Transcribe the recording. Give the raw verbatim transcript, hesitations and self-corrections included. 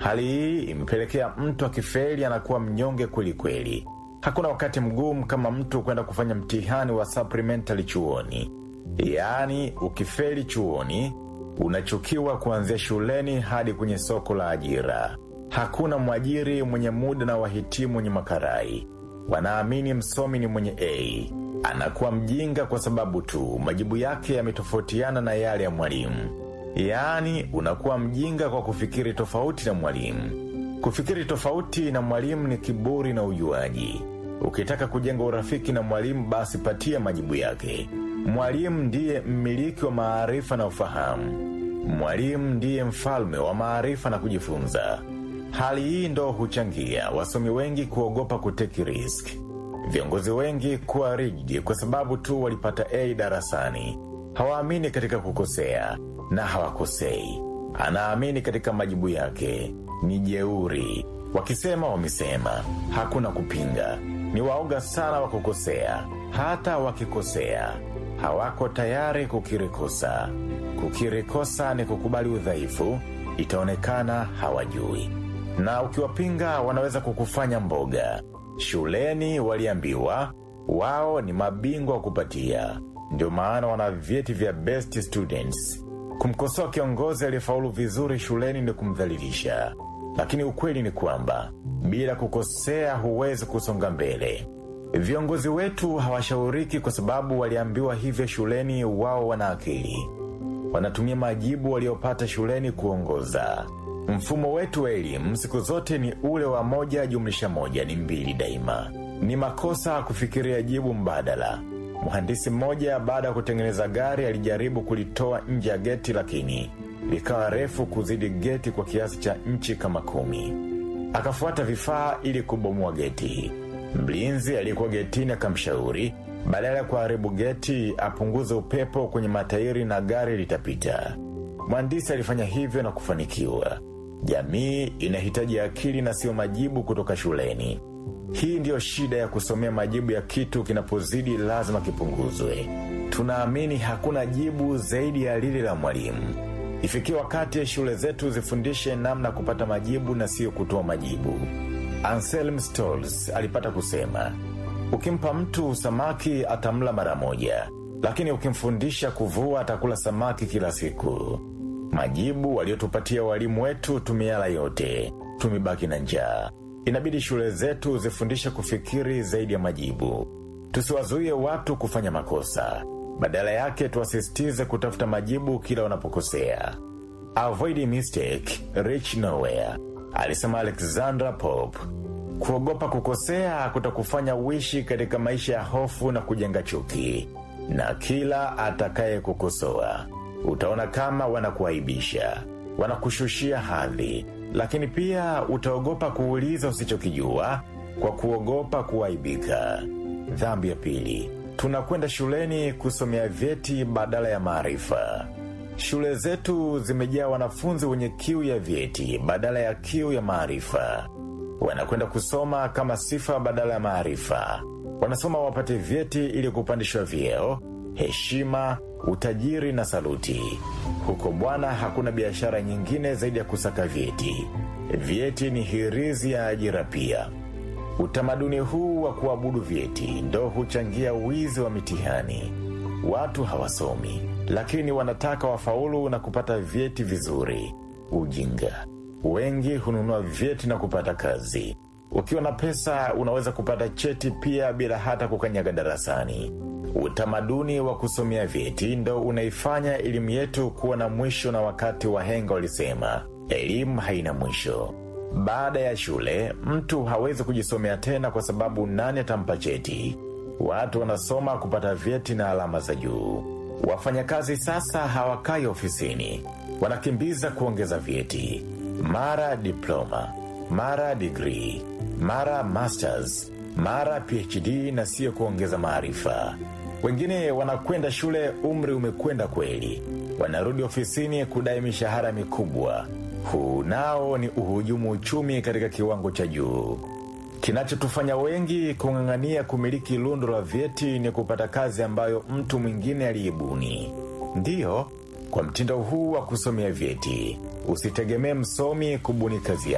Hali hii imepelekea mtu akifeli anakuwa mnyonge kweli kweli. Hakuna wakati mgumu kama mtu kwenda kufanya mtihani wa supplementary chuoni. Yaani ukifeli chuoni, unachukiwa kuanzia shuleni hadi kwenye soko la ajira. Hakuna mwajiri mwenye muda na wahitimu mwenye makarai. Wanaamini msomi ni mwenye A. Anakuwa mjinga kwa sababu tu majibu yake yametofautiana na yale ya mwalimu. Yaani unakuwa mjinga kwa kufikiri tofauti na mwalimu. Kufikiri tofauti na mwalimu ni kiburi na ujuaji. Ukitaka kujenga urafiki na mwalimu basi patia majibu yake. Mwalimu ndiye mmiliki wa maarifa na ufahamu. Mwalimu ndiye mfalme wa maarifa na kujifunza. Hali hii ndo huchangia wasomi wengi kuogopa kuteki risk. Viongozi wengi kuwa rigid kwa sababu tu walipata A darasani. Hawaamini katika kukosea na hawakosei. Anaamini katika majibu yake. Ni jeuri. Wakisema wamesema. Hakuna kupinga. Ni waoga sana wa kukosea. Hata wakikosea hawako tayari kukiri kosa. Kukiri kosa ni kukubali udhaifu. Itaonekana hawajui. Na ukiwapinga wanaweza kukufanya mboga. Shuleni waliambiwa wao ni mabingwa wa kupatia. Ndio maana wana vyeti vya best students. Kumkosoa kiongozi aliyefaulu vizuri shuleni ni kumdhalilisha. Lakini ukweli ni kwamba bila kukosea huwezi kusonga mbele. Viongozi wetu hawashauriki kwa sababu waliambiwa hivyo shuleni. Wao wana akili. Wanatumia majibu waliopata shuleni kuongoza. Mfumo wetu wa elimu siku zote ni ule wa moja jumlisha moja ni mbili daima. Ni makosa kufikiria jibu mbadala. Mhandisi mmoja baada ya kutengeneza gari alijaribu kulitoa nje ya geti, lakini likawa refu kuzidi geti kwa kiasi cha inchi kama kumi. Akafuata vifaa ili kubomoa geti. Mlinzi aliyekuwa getini akamshauri badala ya kuharibu geti apunguze upepo kwenye matairi na gari litapita. Mhandisi alifanya hivyo na kufanikiwa. Jamii inahitaji akili na sio majibu kutoka shuleni. Hii ndio shida ya kusomea majibu ya kitu kinapozidi lazima kipunguzwe. Tunaamini hakuna jibu zaidi ya lile la mwalimu. Ifikie wakati shule zetu zifundishe namna kupata majibu na sio kutoa majibu. Anselm Stolz alipata kusema, ukimpa mtu samaki atamla mara moja, lakini ukimfundisha kuvua atakula samaki kila siku. Majibu waliotupatia walimu wetu tumeyala yote, tumebaki na njaa. Inabidi shule zetu zifundishe kufikiri zaidi ya majibu. Tusiwazuie watu kufanya makosa. Badala yake tuwasisitize kutafuta majibu kila wanapokosea. Avoid mistake, reach nowhere, alisema Alexander Pope. Kuogopa kukosea kutakufanya uishi katika maisha ya hofu na kujenga chuki. Na kila atakaye kukosoa, utaona kama wanakuaibisha, wanakushushia hadhi. Lakini pia utaogopa kuuliza usichokijua kwa kuogopa kuaibika. Dhambi ya pili, tunakwenda shuleni kusomea vyeti badala ya maarifa. Shule zetu zimejaa wanafunzi wenye kiu ya vyeti badala ya kiu ya maarifa. Wanakwenda kusoma kama sifa badala ya maarifa. Wanasoma wapate vyeti ili kupandishwa vyeo, heshima, utajiri na saluti. Huko bwana hakuna biashara nyingine zaidi ya kusaka vyeti. Vyeti ni hirizi ya ajira pia. Utamaduni huu wa kuabudu vyeti ndo huchangia wizi wa mitihani. Watu hawasomi, lakini wanataka wafaulu na kupata vyeti vizuri. Ujinga. Wengi hununua vyeti na kupata kazi. Ukiwa na pesa unaweza kupata cheti pia bila hata kukanyaga darasani. Utamaduni wa kusomea vyeti ndo unaifanya elimu yetu kuwa na mwisho, na wakati wahenga walisema elimu haina mwisho. Baada ya shule mtu hawezi kujisomea tena kwa sababu nani atampa cheti. Watu wanasoma kupata vyeti na alama za juu. Wafanyakazi sasa hawakai ofisini, wanakimbiza kuongeza vyeti. Mara diploma, mara degree, mara masters, mara P H D, na sio kuongeza maarifa. Wengine wanakwenda shule umri umekwenda kweli, wanarudi ofisini kudai mishahara mikubwa. Huu nao ni uhujumu uchumi katika kiwango cha juu. Kinachotufanya wengi kung'ang'ania kumiliki lundo la vyeti ni kupata kazi ambayo mtu mwingine aliibuni. Ndiyo, kwa mtindo huu wa kusomea vyeti, usitegemee msomi kubuni kazi yake.